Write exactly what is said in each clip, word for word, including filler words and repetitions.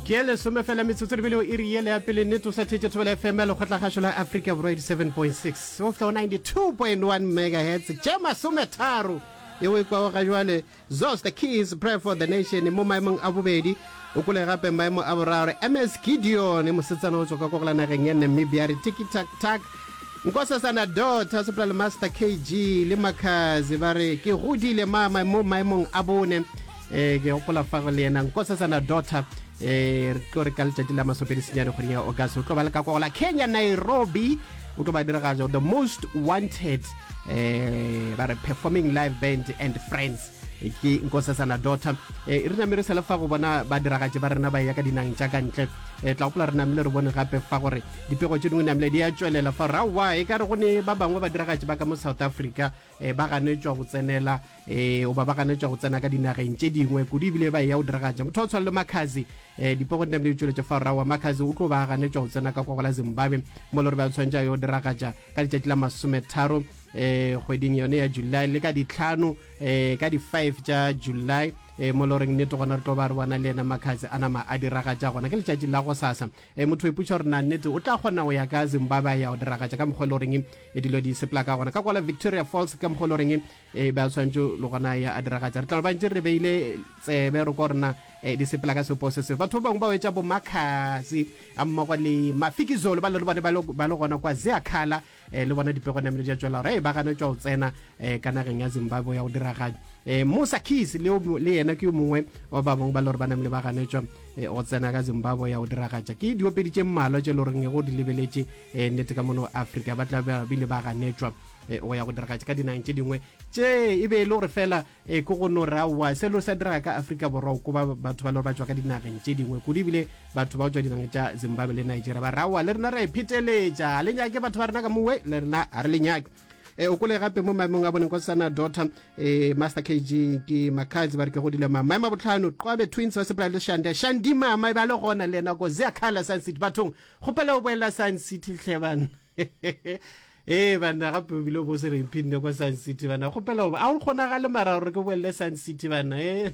Kiele some fela metsotso re bele o iri yele ya pele neto sa thetse tshwela F M lo khotla gasho la Africa eighty-seven point six so fla ninety-two point one megahertz jema some tharo yewe kwa ga jwale Zos the Keys Pray for the Nation mo maemong a bobedi o kole gape maemo a boraro M S Gideon mo setsana o tsoka go gla na reng ene Namibia re tiki tak tak Nkosa sana daughter Super Master K G le Makazi bare ke godile mama mo maemong a bone eh ke gopola fa go le yena Nkosa sana daughter eh re ka letsatsi la masopedi senyane go nya August o tlo ba le ka go la Kenya Nairobi o tlo ba dira ga the most wanted eh ba performing live band and friends ke Nkosa sana daughter eh re na mere sala fa go bona ba dira ga ba rena ba ya ka dinang tsa ka ntle e tla go la rena mele re bone gape fa gore dipego tse dingwe namle di a tswelela fa ra wa e ka re gone ba bangwe ba dira ga ba ka mo South Africa e ba ga ne tswa go tsenela e o ba ba ga ne tswa go tsena ka dinageng tse dingwe go di bile ba ya o dira ga motho o tshwala Makazi e dipego namle di tsweletse fa ra wa Makazi o tlo ba ga ne tswa go tsena ka go la Zimbabwe mo lo re ba tshwantsa yo dira ga ka ditšatši la masome tharo eh kgweding yone ya July le ka ditlhano eh ka di five tša July eh mo loreng ne to gona re tlo ba re bona le ena Makazi ana ma a diraga tša gona ke letšatši la go sasa eh motho e putša re na nnete o tla kgona go ya ka Zimbabwe ya o diraga tša ka mokgwa loreng e dilo di sepla ka gona ka kwa la Victoria Falls ka mokgwa loreng e ba tshwantse le gona ya a diraga tša re tla ba ntse re beile tsebe re go rena eh di sepla ka sepose se batho bangwe ba wetša bo Makazi a mmogo le Mafikizolo ba le bone ba le gona kwa Ziakhala eh le bona dipego namle di tswela re ba gana tswa o tsena eh kana reng ya Zimbabwe ya o diraga eh Musa Keys le le yena ke mongwe wa ba bangwe ba le ba namle ba gana tswa o tsena ka Zimbabwe ya o diraga tša ke diopedi tše mmalo tše le reng go di lebeletse eh nnete ka mono Africa ba tla ba bile ba gana tswa o ya go diraga ka dinang tše dingwe tše e be le gore fela e go go no rawa se lo sa diraga ka Africa borwa go ba batho ba le ba tswa ka dinageng tše dingwe go di bile batho ba tswa dinageng tša Zimbabwe le Nigeria ba rawa le rena re pheteletša le nya ke batho ba rena ka mowe le rena a re le nyaka e o kole gape mo maemong a bone go sana daughter e Master K G ke Makazi ba re ke go dile mama maema botlhano Qwabe twins ba sepela le Shande Shandi mama ba le gona le na go Ziakhala Sun City bathong gopela o boela Sun City hlebana eh bana gape bile bo se re iphinne kwa Sun City bana gopela o a o gona ga le mara re ke boela Sun City bana eh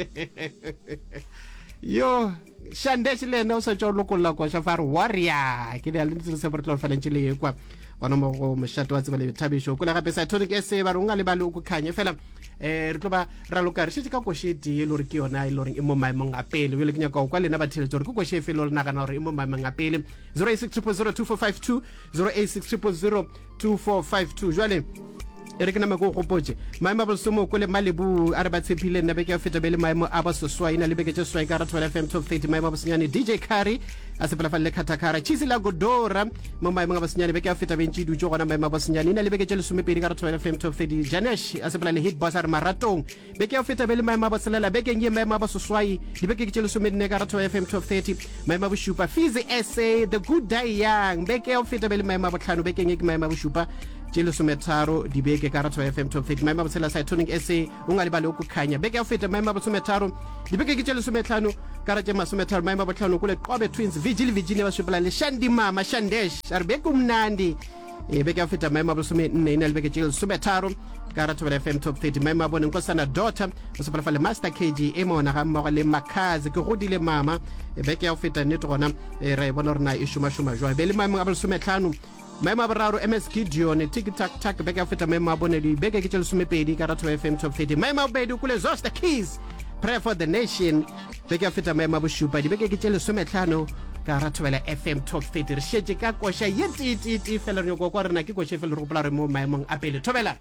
yo Shande le na o sa tswa lokolla kwa Safari Warrior ke le le se re tlo falentse le kwa bona mo go mshato wa tsebale Thabisho kula gape sa tonic ese ba runga le ba le go khanye fela eh re tlo ba ra loka re shitse ka go shedi le re ke yona ile re e mo maemong a pele le ke nya ka kwa le na ba thele gore go shefe le na kana re e mo maemong a pele zero eight six zero zero two four five two zero eight six zero zero two four five two jwale e re ke na me go gopotse maemo ba somo ko le Malibu a re ba tshepile nna be ke a feta be le maemo a ba soswa ina le be ke tse swa ka ra twelve F M top thirty maemo ba senyane D J Kari a se pela fa le Khatakara Chisi la Godora mo maemo ba senyane be ke a feta be ntsi du jo gona maemo ba senyane ina le be ke tse le somepedi ka ra twelve F M top thirty Janesh a se pela le hit boss a re maratong be ke a feta be le maemo ba selela be ke nge maemo ba soswa di be ke tse le somedine ka ra twelve F M top thirty maemo ba shupa Fizi S A the good day young be ke a feta be le maemo ba tlhano be ke nge maemo ba shupa Jelo Sumetharo di beke ka ratwa F M top thirty maema botsela sa tonic S A unga le ba le go khanya beke ya feta maema botsumetharo di beke ke jelo sumetlhano ka ratwa masumetharo maema botlhano kule Qwabe twins Vigil Vigil ba shupela le Shandi mama Shandesh a re beke umnandi e beke ya feta maema bosume nne ina le beke jelo sumetharo ka ratwa F M top thirty maema bona nkosana daughter o se pela Master K G e mona ga mmogo le Makazi ke godile mama e beke ya feta ne tona e re bona rena e shuma shuma jwa be le maema a bosumetlhano maema bararo M S Gideon tiki tak tak beke afeta maema bonedi beke ke tshelo somepedi ka ratwa F M top thirty maema bedi kule Zos the Keys Pray for the Nation beke afeta maema boshupa di beke ke tshelo sometlhano ka ratwa F M top thirty re shetse ka kosha yeti titi fela re go kwa rena ke koshe fela re go pla re mo maemong a pele thobela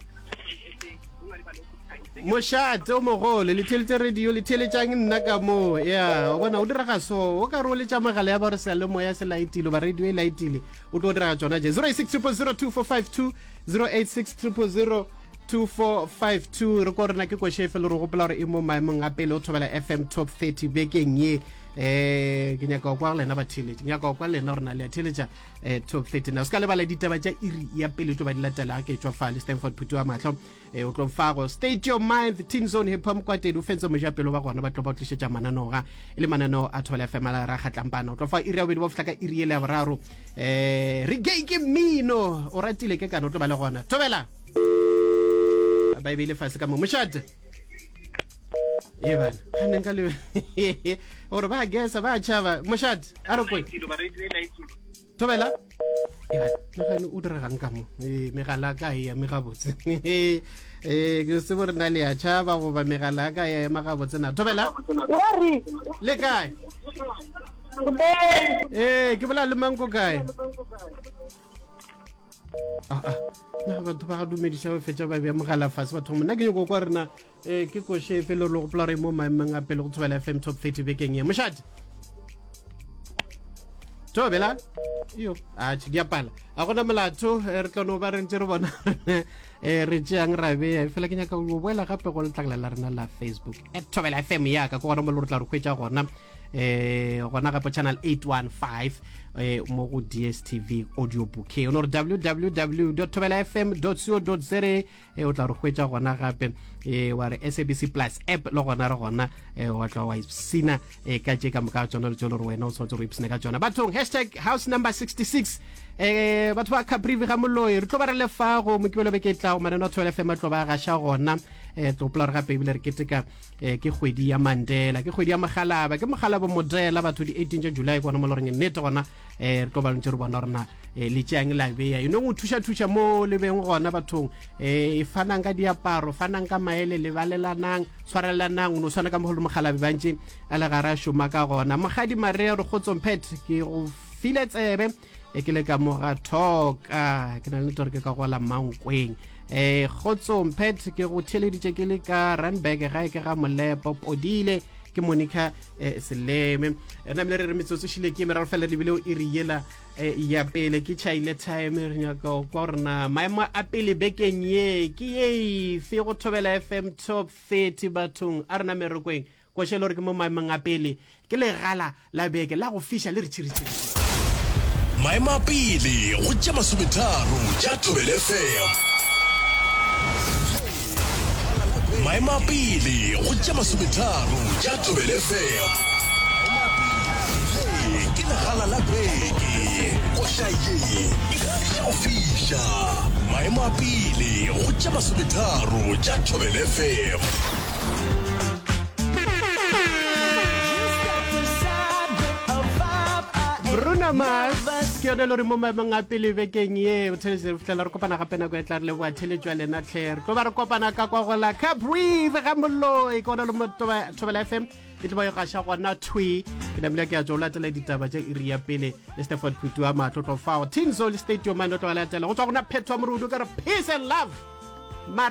Moshato mo go le theletse radio le theletsang nna ka mo ya o bona o dira ga so o ka ro le tsa magala ya ba re sele mo ya se laitile ba radio e laitile o tlo dira tsona je zero eight six zero zero two four five two zero eight six zero zero two four five two re ko rena ke ko shefe le re go pela re e mo maemong a pele o thobela F M top thirty bekeng ye eh ke nya ka kwa lena ba thele nya ka kwa lena rena le theletsa eh top thirty na ska le bala ditaba tsa iri ya pele to ba di latela ke tswa fale Stanford Putu wa mahlo eh o tlo fago state your mind the Teen Zone hip hop kwate do fenzo moja pelo ba gona ba tlo ba tlishetsa manano ga ile manano a thola F M la ra khatlampana o tlo fa iri ya bedi ba ftlaka iri ile ya boraro eh re geike mino o ratile ke kana o tlo ba le gona thobela ba ibile fase ka mo moshate e bana ga neng ka le gore ba gesa ba tšhaba mošadi a re kwe thobela megane o diregang ka mo megala ka e ya megabotse um ke se bore na le ya tšhaba goba megala ka ya ema gabotse na thobela le kae ee ke bola le manko kae na batho ba ga dumedisa ba fetša ba bea mogala fase batho mona ke nyako kwa rena um ke koše fele le go pola re mo maemeng a pele go tshobela F M top thirty bekeng ye mošadi thobela yo a tšhe ke apala a gona molato re tla no ba re ntse re bona um re tšeang ra bea fela ke nyaka go boela gape go letlalela la rena la Facebook at thobela F M yaka ko gona mo le re tla re kgwetša gona um gona gape channel eight one five um mo go D S T V audio bouquet o no re w w w dot thobela f m dot co dot za o tla re kgwetša gona gape um wa re S A B C plus app le gona re gona wa tla wa ipsina ka tše ka moka tsona le tsone re wena o tshwanetse re ipsine ka tsona bathong hashtag house number sixty-six um batho ba caprivi ga moloi re tlo ba re lefago mokibelo be ke tlago maneno a thobela F M a tlo ba gaša gona um tlopola re gape ebile re keteka ke kgwedi ya Mandela ke kgwedi ya mogalaba ke mogalaba modela batho di eighteen tša July gona mo le goreng nnete gona um re tlo ba ntse re bona rona le tšeang la bea eno go thuša-thuša mo lebeng gona bathong um e fanang ka diaparo fanang ka maele lebalelanang tshwarelanang o ne o tshwana ka mogolo mogalabe bantše a le gare a šoma ka gona mogadi marero kgotsomphet ke go file tsebe e ke le ka moga thoka ke na le tore ke ka gola mankweng um kgotsomphet ke go theleditše ke le ka Randburg gae ke ga molepo podile ke Monica Seleme na mele re re metsotso šile ke meraro fela lebile o iri yela ya pele ke chaile time re nyaka kwa rena maemo a pele bekeng ye ke ye fe go thobela F M top thirty bathong a rena merekweng kwa shelo re ke mo maemong a pele ke le gala la beke la go fisha le re tšhiritšhiri maemo a pele go tša masometharo tša thobela F M maemo a pele go tša masometharo tša thobela F M ke legala la beke koša ye e fiša go fiša maemo a pele go tša masometharo tša thobela F M Bruno Mars ke yone le re mo maemong a pele bekeng ye o theletse re fitlhela re kopana gape nako e tla re leboa theletšwa lena tlhere tlo ba re kopana ka kwa gola caprive ga moloi ke ona le mo thobela F M e tlo ba yo gaša gona twi ke namile ke a tšo o latela ditaba tša iri ya pele le Stefan Putu wa matlo tlo fao tinzo le stadium ane o tlo ba latela go tswa gona phetho wa morudu ka re peace and love